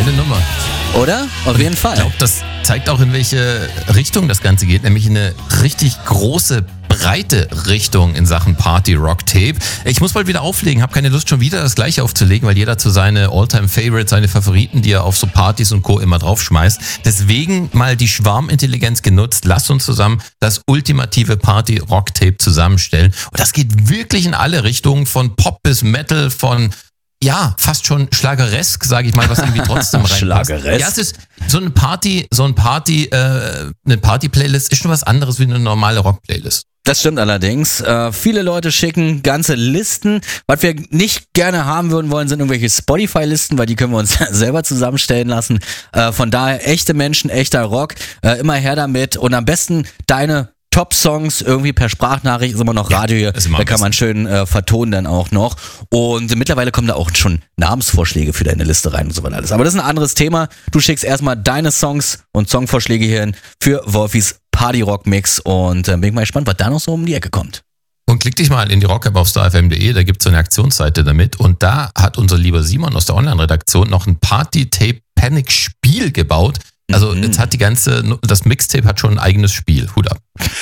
geile Nummer. Oder? Auf jeden Fall. Ich glaube, das zeigt auch, in welche Richtung das Ganze geht, nämlich in eine richtig große, breite Richtung in Sachen Party-Rock-Tape. Ich muss bald wieder auflegen, habe keine Lust, schon wieder das Gleiche aufzulegen, weil jeder zu seine All-Time-Favorites, seine Favoriten, die er auf so Partys und Co. immer draufschmeißt. Deswegen mal die Schwarmintelligenz genutzt. Lasst uns zusammen das ultimative Party-Rock-Tape zusammenstellen. Und das geht wirklich in alle Richtungen, von Pop bis Metal, von fast schon schlageresk, sage ich mal, was irgendwie trotzdem reinpasst. Schlageresk? Ja, es ist eine Party-Playlist ist schon was anderes wie eine normale Rock-Playlist. Das stimmt allerdings. Viele Leute schicken ganze Listen. Was wir nicht gerne haben wollen, sind irgendwelche Spotify-Listen, weil die können wir uns selber zusammenstellen lassen. Von daher echte Menschen, echter Rock. Immer her damit. Und am besten deine Top-Songs irgendwie per Sprachnachricht, ist immer noch Radio hier, da kann man schön vertonen dann auch noch. Und mittlerweile kommen da auch schon Namensvorschläge für deine Liste rein und so weiter alles. Aber das ist ein anderes Thema. Du schickst erstmal deine Songs und Songvorschläge hierhin für Wolfis Party-Rock-Mix und bin ich mal gespannt, was da noch so um die Ecke kommt. Und klick dich mal in die Rock-App auf starfm.de, da gibt es so eine Aktionsseite damit und da hat unser lieber Simon aus der Online-Redaktion noch ein Party-Tape-Panic-Spiel gebaut. Also jetzt hat das Mixtape hat schon ein eigenes Spiel. Hut ab.